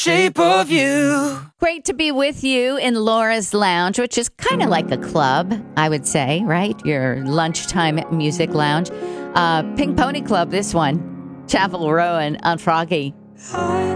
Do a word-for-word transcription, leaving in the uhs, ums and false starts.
shape of you. Great to be with you in Laura's Lounge, which is kind of like a club, I would say, right? Your lunchtime music lounge. Uh, Pink Pony Club, this one. Chapel Rowan on Froggy.